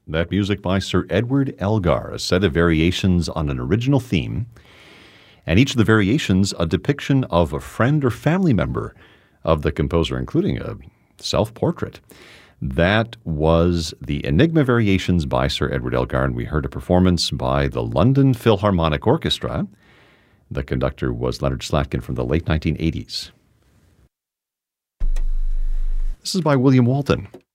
That music by Sir Edward Elgar, a set of variations on an original theme, and each of the variations a depiction of a friend or family member of the composer, including a self-portrait. That was the Enigma Variations by Sir Edward Elgar, and we heard a performance by the London Philharmonic Orchestra. The conductor was Leonard Slatkin from the late 1980s. This is by William Walton.